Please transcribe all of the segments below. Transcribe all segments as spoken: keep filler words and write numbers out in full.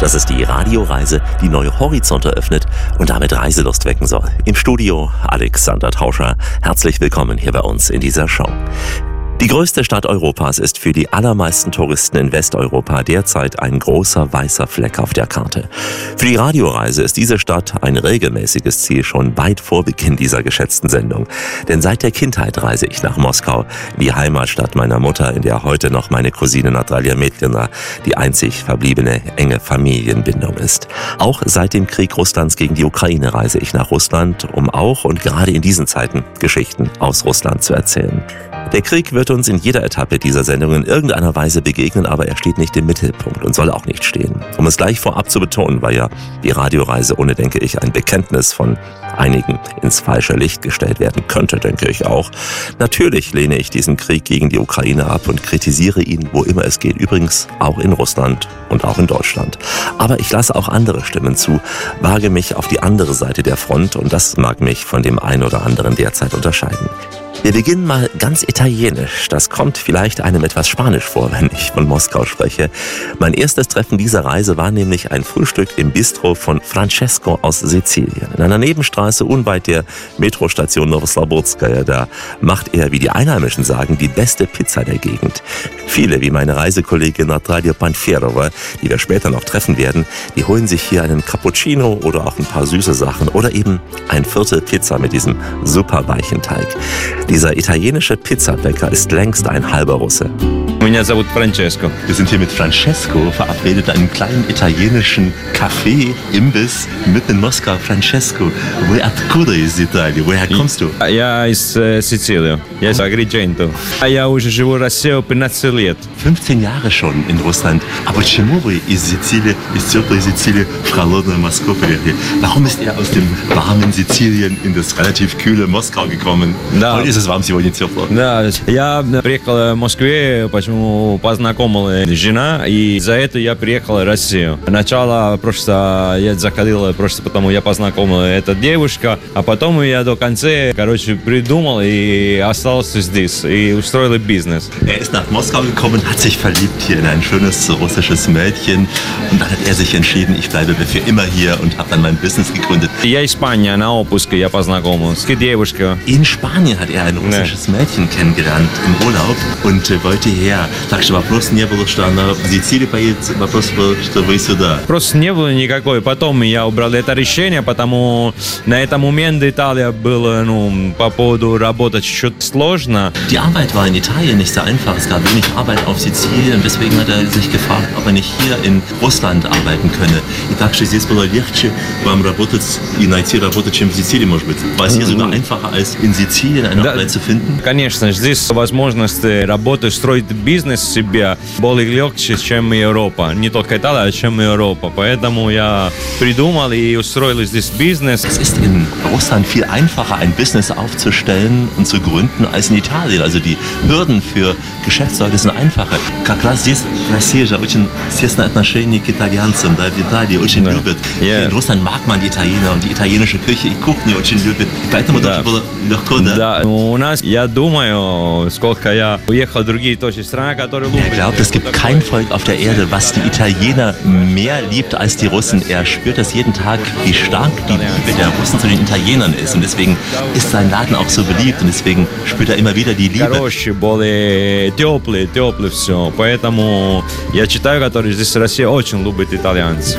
Das ist die Radioreise, die neue Horizonte öffnet und damit Reiselust wecken soll. Im Studio Alexander Tauscher. Herzlich willkommen hier bei uns in dieser Show. Die größte Stadt Europas ist für die allermeisten Touristen in Westeuropa derzeit ein großer weißer Fleck auf der Karte. Für die Radioreise ist diese Stadt ein regelmäßiges Ziel schon weit vor Beginn dieser geschätzten Sendung. Denn seit der Kindheit reise ich nach Moskau, die Heimatstadt meiner Mutter, in der heute noch meine Cousine Natalia Medlina die einzig verbliebene enge Familienbindung ist. Auch seit dem Krieg Russlands gegen die Ukraine reise ich nach Russland, um auch und gerade in diesen Zeiten Geschichten aus Russland zu erzählen. Der Krieg wird uns in jeder Etappe dieser Sendung in irgendeiner Weise begegnen, aber er steht nicht im Mittelpunkt und soll auch nicht stehen. Um es gleich vorab zu betonen, weil ja die Radioreise ohne, denke ich, ein Bekenntnis von einigen ins falsche Licht gestellt werden könnte, denke ich auch. Natürlich lehne ich diesen Krieg gegen die Ukraine ab und kritisiere ihn, wo immer es geht. Übrigens auch in Russland und auch in Deutschland. Aber ich lasse auch andere Stimmen zu, wage mich auf die andere Seite der Front und das mag mich von dem einen oder anderen derzeit unterscheiden. Wir beginnen mal ganz italienisch. Das kommt vielleicht einem etwas Spanisch vor, wenn ich von Moskau spreche. Mein erstes Treffen dieser Reise war nämlich ein Frühstück im Bistro von Francesco aus Sizilien. In einer Nebenstraße unweit der Metrostation Novoslobodskaja. Da macht er, wie die Einheimischen sagen, die beste Pizza der Gegend. Viele, wie meine Reisekollegin Natalia Panferova, die wir später noch treffen werden, die holen sich hier einen Cappuccino oder auch ein paar süße Sachen oder eben ein Viertel Pizza mit diesem super weichen Teig. Dieser italienische Pizzabäcker ist längst ein halber Russe. Меня зовут Francesco. Wir sind hier mit Francesco verabredet in einem kleinen italienischen Café, Imbiss mitten in Moskau. Francesco, woher откуда из Италии? Woher kommst du? Я из Сицилии. Я из Агридженто. Я уже живу в России пятнадцать лет. fünfzehn Jahre schon in Russland. Aber почему вы из Сицилии, из теплой Сицилии в холодную Москву приехали? Warum ist er aus dem warmen Sizilien in das relativ kühle Moskau gekommen? Да. Heute ist es warm, сегодня тепло. Да, я приехал в Москве, почему познакомила жена, и за это я приехал в Россию. Сначала просто я заходил, просто потому я познакомил эту девушку, а потом я до конца, короче, придумал и остался здесь, и устроил бизнес. Er ist nach Moskau gekommen, hat sich verliebt hier in ein schönes russisches Mädchen und dann hat er sich entschieden, ich bleibe für immer hier und habe dann mein Business gegründet. Я Испания, на отпуске я познакомился, девушка. In Spanien hat er ein russisches Nee. Mädchen kennengelernt im Urlaub und äh, wollte her. Так что вопрос не было, что она в Сицилии поедет, вопрос был, что вы сюда. Просто не было никакой. Потом я убрал это решение, потому на этот момент Италия была, ну, по поводу работы чуть-чуть сложно. Die Arbeit war in Italien nicht sehr einfach. Es gab wenig Arbeit auf Sizilien und deswegen hat er sich gefragt, ob er nicht hier in Russland arbeiten könne. И так что здесь было легче вам работать и найти работу, чем в Сицилии, может быть. War es hier sogar einfacher, als in Sizilien eine Arbeit zu finden? Конечно, здесь возможность работы, строить бизнес себе более легче, чем Европа. Не только Италия, а чем Европа. Поэтому я придумал и устроил здесь бизнес. Es ist in Russland viel einfacher, ein Business aufzustellen und zu gründen als in Italien. Also die Hürden für Geschäftsleute sind einfacher. Как раз здесь Россия же очень тесное отношение к итальянцам, да, в Италии очень Да. любят. Yeah. In Russland mag man die Italiener und die italienische Küche, die Kuchni очень любят. Поэтому Да. тоже было легко, да? Да, у нас, я думаю, сколько я уехал в другие точки страны, которые Er glaubt, es gibt kein Volk auf der Erde, was die Italiener mehr liebt als die Russen. Er spürt das jeden Tag, wie stark die Liebe der Russen zu den Italienern ist. Und deswegen ist sein Laden auch so beliebt und deswegen spürt er immer wieder die Liebe. Хорошие, более теплые, теплые все. Поэтому я читаю, которые здесь в России очень любят итальянцев.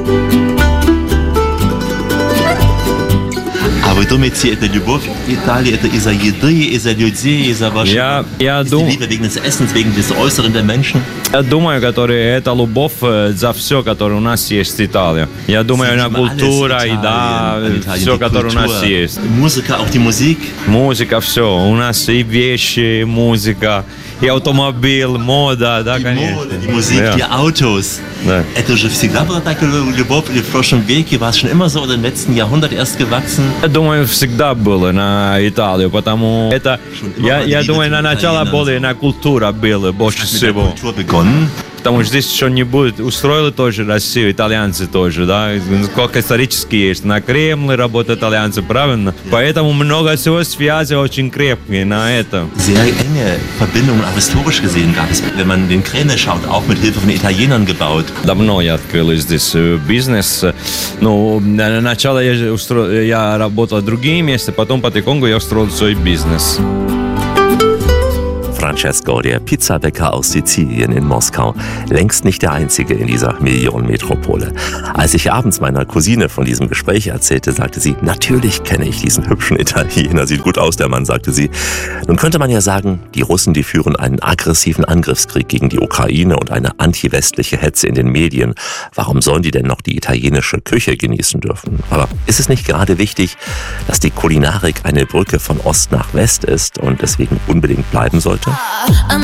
А вы думаете, это любовь к Италии, это из-за еды, из-за людей, из-за вашей... Я, я, Ist die дум, Liebe wegen des Essens, wegen des Äußeren der Menschen? я думаю, которые это любовь э, за все, которое у нас есть в Италии. Я думаю, на Sie lieben alles, культура, еда, Italien, an Italien, все, die которое у нас Kultur, есть. Musiker, auch die Musik. Музыка, все. У нас и вещи, музыка, и автомобиль, мода, да, Die конечно. Mode, die Musik, Ja. die Autos. Да. Это же всегда была такая любовь, или в прошлом веке, war es schon immer so, oder im letzten Jahrhundert erst gewachsen? Я думаю, всегда было на Италию, потому это, Schon immer я, war die я Liebe думаю, zu на den начало Italienern более so. на культура было больше Hat mit der всего. Kultur begonnen. потому что здесь еще не будет. Устроили тоже Россию, итальянцы тоже, да. Сколько исторически есть. На Кремле работают итальянцы, правильно? Поэтому много всего связи очень крепкие на это. Sehr enge Verbindungen, auch historisch gesehen gab es, wenn man den Kreml schaut, auch mit Hilfe von Italienern gebaut. Давно я открыл здесь бизнес. Ну, сначала я, устро... я работал в другие места, потом потихоньку я устроил свой бизнес. Francesco, der Pizzabäcker aus Sizilien in Moskau, längst nicht der einzige in dieser Millionenmetropole. Als ich abends meiner Cousine von diesem Gespräch erzählte, sagte sie, natürlich kenne ich diesen hübschen Italiener, sieht gut aus, der Mann, sagte sie. Nun könnte man ja sagen, die Russen, die führen einen aggressiven Angriffskrieg gegen die Ukraine und eine antiwestliche Hetze in den Medien. Warum sollen die denn noch die italienische Küche genießen dürfen? Aber ist es nicht gerade wichtig, dass die Kulinarik eine Brücke von Ost nach West ist und deswegen unbedingt bleiben sollte?